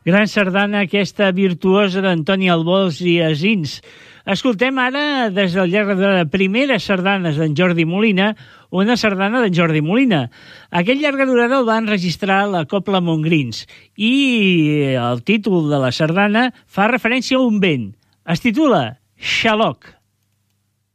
Gran sardana aquesta virtuosa d'Antoni Albós i Asins. Escoltem ara des del llarg de primeres sardanes d'en Jordi Molina, una sardana d'en Jordi Molina. Aquest llarga durada el va enregistrar la Cobla Montgrins i el títol de la sardana fa referència a un vent. Es titula Xaloc.